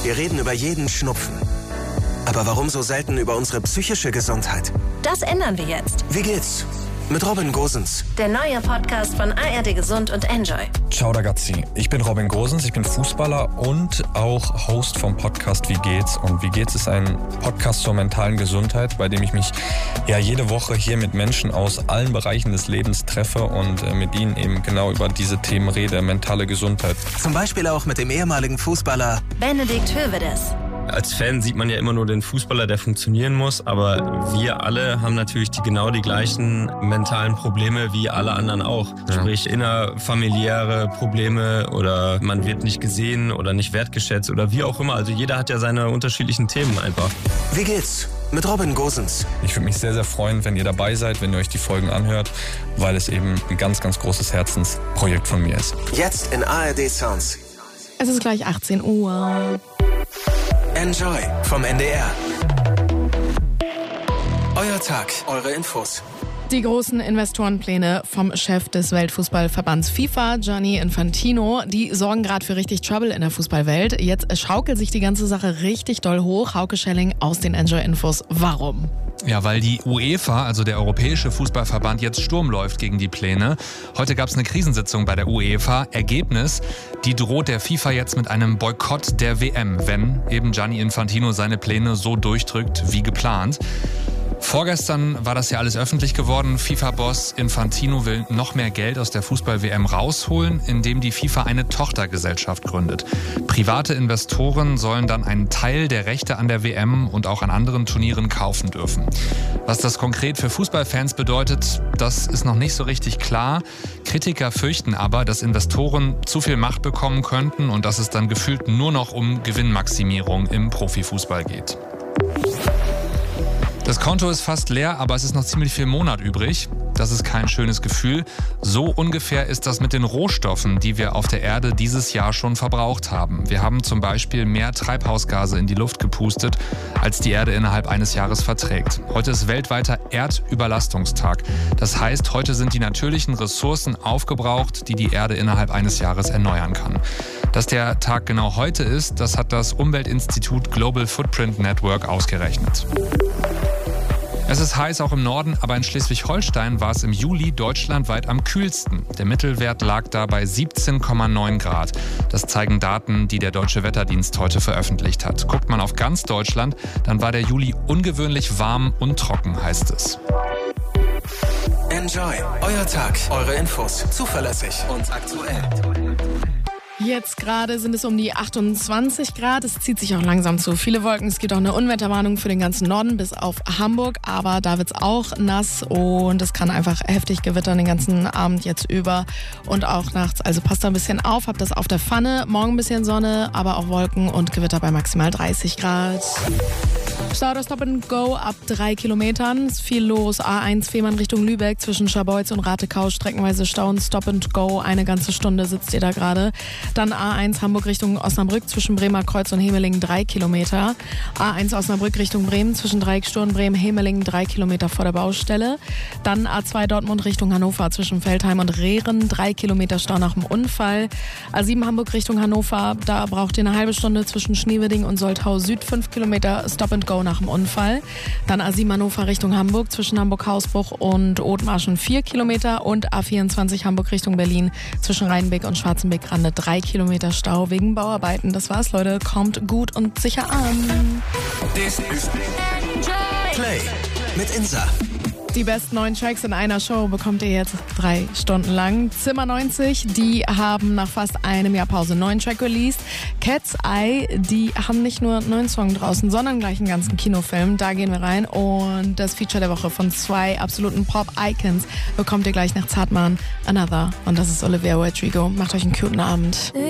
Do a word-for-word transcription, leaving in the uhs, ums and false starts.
Wir reden über jeden Schnupfen. Aber warum so selten über unsere psychische Gesundheit? Das ändern wir jetzt. Wie geht's? Mit Robin Gosens. Der neue Podcast von A R D Gesund und Enjoy. Ciao ragazzi, ich bin Robin Gosens, ich bin Fußballer und auch Host vom Podcast Wie geht's? Und Wie geht's ist ein Podcast zur mentalen Gesundheit, bei dem ich mich ja jede Woche hier mit Menschen aus allen Bereichen des Lebens treffe und äh, mit ihnen eben genau über diese Themen rede, mentale Gesundheit. Zum Beispiel auch mit dem ehemaligen Fußballer Benedikt Hövedes. Als Fan sieht man ja immer nur den Fußballer, der funktionieren muss, aber wir alle haben natürlich die, genau die gleichen mentalen Probleme wie alle anderen auch. Ja. Sprich innerfamiliäre Probleme oder man wird nicht gesehen oder nicht wertgeschätzt oder wie auch immer. Also jeder hat ja seine unterschiedlichen Themen einfach. Wie geht's? Mit Robin Gosens. Ich würde mich sehr, sehr freuen, wenn ihr dabei seid, wenn ihr euch die Folgen anhört, weil es eben ein ganz, ganz großes Herzensprojekt von mir ist. Jetzt in A R D Sounds. Es ist gleich achtzehn Uhr. Enjoy vom N D R. Euer Tag, eure Infos. Die großen Investorenpläne vom Chef des Weltfußballverbands FIFA, Gianni Infantino, die sorgen gerade für richtig Trouble in der Fußballwelt. Jetzt schaukelt sich die ganze Sache richtig doll hoch. Hauke Schelling aus den Enjoy-Infos. Warum? Ja, weil die UEFA, also der Europäische Fußballverband, jetzt Sturm läuft gegen die Pläne. Heute gab es eine Krisensitzung bei der UEFA. Ergebnis, die droht der FIFA jetzt mit einem Boykott der W M, wenn eben Gianni Infantino seine Pläne so durchdrückt wie geplant. Vorgestern war das ja alles öffentlich geworden. FIFA-Boss Infantino will noch mehr Geld aus der Fußball-W M rausholen, indem die FIFA eine Tochtergesellschaft gründet. Private Investoren sollen dann einen Teil der Rechte an der W M und auch an anderen Turnieren kaufen dürfen. Was das konkret für Fußballfans bedeutet, das ist noch nicht so richtig klar. Kritiker fürchten aber, dass Investoren zu viel Macht bekommen könnten und dass es dann gefühlt nur noch um Gewinnmaximierung im Profifußball geht. Das Konto ist fast leer, aber es ist noch ziemlich viel Monat übrig. Das ist kein schönes Gefühl. So ungefähr ist das mit den Rohstoffen, die wir auf der Erde dieses Jahr schon verbraucht haben. Wir haben zum Beispiel mehr Treibhausgase in die Luft gepustet, als die Erde innerhalb eines Jahres verträgt. Heute ist weltweiter Erdüberlastungstag. Das heißt, heute sind die natürlichen Ressourcen aufgebraucht, die die Erde innerhalb eines Jahres erneuern kann. Dass der Tag genau heute ist, das hat das Umweltinstitut Global Footprint Network ausgerechnet. Es ist heiß auch im Norden, aber in Schleswig-Holstein war es im Juli deutschlandweit am kühlsten. Der Mittelwert lag da bei siebzehn Komma neun Grad. Das zeigen Daten, die der Deutsche Wetterdienst heute veröffentlicht hat. Guckt man auf ganz Deutschland, dann war der Juli ungewöhnlich warm und trocken, heißt es. Enjoy, euer Tag, eure Infos, zuverlässig und aktuell. Jetzt gerade sind es um die achtundzwanzig Grad. Es zieht sich auch langsam zu. Viele Wolken. Es gibt auch eine Unwetterwarnung für den ganzen Norden bis auf Hamburg. Aber da wird es auch nass und es kann einfach heftig gewittern den ganzen Abend jetzt über und auch nachts. Also passt da ein bisschen auf. Habt das auf der Pfanne. Morgen ein bisschen Sonne, aber auch Wolken und Gewitter bei maximal dreißig Grad. Stau oder Stop and Go ab drei Kilometern. Ist viel los. A eins Fehmarn Richtung Lübeck zwischen Scharbeutz und Ratekau. Streckenweise Stau und Stop and Go. Eine ganze Stunde sitzt ihr da gerade. Dann A eins Hamburg Richtung Osnabrück zwischen Bremer Kreuz und Hemelingen drei Kilometer. A eins Osnabrück Richtung Bremen zwischen Dreieckssturm, Bremen, Hemelingen drei Kilometer vor der Baustelle. Dann A zwei Dortmund Richtung Hannover zwischen Feldheim und Rehren drei Kilometer Stau nach dem Unfall. A sieben Hamburg Richtung Hannover, da braucht ihr eine halbe Stunde zwischen Schneewedding und Soltau Süd fünf Kilometer Stop and Go nach dem Unfall. Dann A sieben Hannover Richtung Hamburg zwischen Hamburg-Hausbruch und Othmarschen vier Kilometer und A vierundzwanzig Hamburg Richtung Berlin zwischen Rheinbeck und Schwarzenbeck-Rande drei Kilometer Stau wegen Bauarbeiten. Das war's, Leute. Kommt gut und sicher an. Das ist Play mit Insa. Die besten neuen Tracks in einer Show bekommt ihr jetzt drei Stunden lang. Zimmer neunzig, die haben nach fast einem Jahr Pause einen neuen Track released. Cat's Eye, die haben nicht nur einen neuen Song draußen, sondern gleich einen ganzen Kinofilm. Da gehen wir rein. Und das Feature der Woche von zwei absoluten Pop-Icons bekommt ihr gleich nach Zartmann, Another. Und das ist Olivia Rodrigo. Macht euch einen cuten Abend.